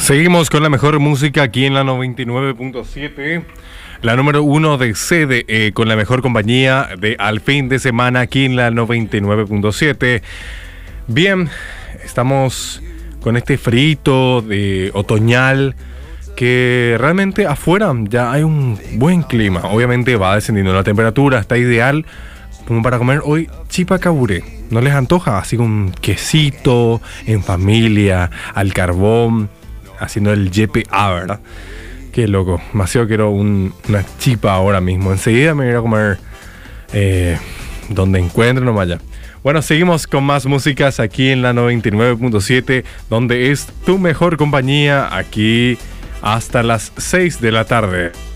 Seguimos con la mejor música aquí en la 99.7, la número 1 de CDE, con la mejor compañía de al fin de semana aquí en la 99.7. Bien, estamos con este frito de otoñal que realmente afuera ya hay un buen clima. Obviamente va descendiendo la temperatura, está ideal como para comer hoy chipa cabure. ¿No les antoja? Así con un quesito, en familia, al carbón, haciendo el YPA, ¿verdad? Qué loco. Demasiado quiero una chipa ahora mismo. Enseguida me voy a ir a comer donde encuentre nomás ya. Bueno, seguimos con más músicas aquí en la 99.7, donde es tu mejor compañía aquí hasta las 6 de la tarde.